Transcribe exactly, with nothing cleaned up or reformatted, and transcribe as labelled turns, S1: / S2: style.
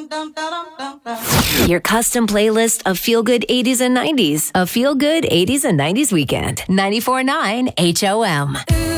S1: Your custom playlist of feel-good eighties and nineties. A feel-good eighties and nineties weekend. ninety-four point nine H O M.